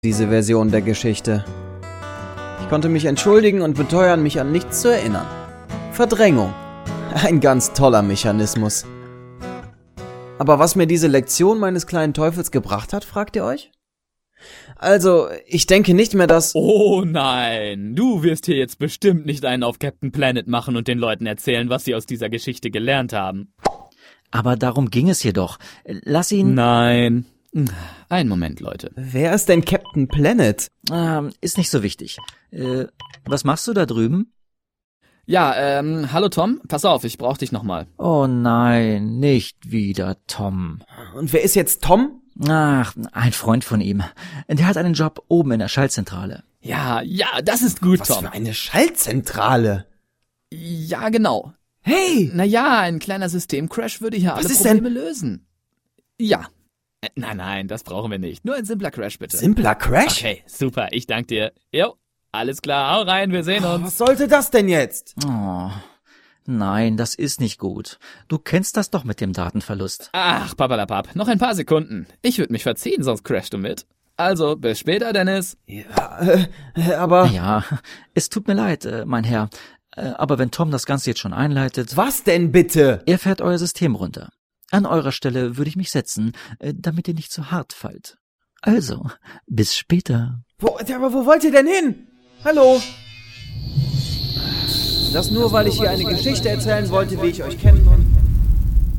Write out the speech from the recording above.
diese Version der Geschichte. Ich konnte mich entschuldigen und beteuern, mich an nichts zu erinnern. Verdrängung. Ein ganz toller Mechanismus. Aber was mir diese Lektion meines kleinen Teufels gebracht hat, fragt ihr euch? Also, ich denke nicht mehr, dass... Oh nein, du wirst hier jetzt bestimmt nicht einen auf Captain Planet machen und den Leuten erzählen, was sie aus dieser Geschichte gelernt haben. Aber darum ging es hier doch. Lass ihn... Nein. Einen Moment, Leute. Wer ist denn Captain Planet? Ist nicht so wichtig. Was machst du da drüben? Ja, hallo Tom, pass auf, ich brauch dich nochmal. Oh nein, nicht wieder Tom. Und wer ist jetzt Tom? Ach, ein Freund von ihm. Der hat einen Job oben in der Schaltzentrale. Ja, das ist gut, Was Tom. für eine Schaltzentrale? Ja, genau. Hey! Naja, ein kleiner Systemcrash würde hier alle Probleme lösen. Ja. Nein, das brauchen wir nicht. Nur ein simpler Crash, bitte. Simpler Crash? Okay, super, ich danke dir. Jo, alles klar, hau rein, wir sehen uns. Was sollte das denn jetzt? Oh, nein, das ist nicht gut. Du kennst das doch mit dem Datenverlust. Ach, papalapap, noch ein paar Sekunden. Ich würde mich verziehen, sonst crashst du mit. Also, bis später, Dennis. Ja, aber... Ja, es tut mir leid, mein Herr. Aber wenn Tom das Ganze jetzt schon einleitet... Was denn bitte? Er fährt euer System runter. An eurer Stelle würde ich mich setzen, damit ihr nicht zu hart fallt. Also, bis später. Aber wo wollt ihr denn hin? Hallo? Das nur, weil ich hier eine Geschichte erzählen wollte, wie ich euch kenne und...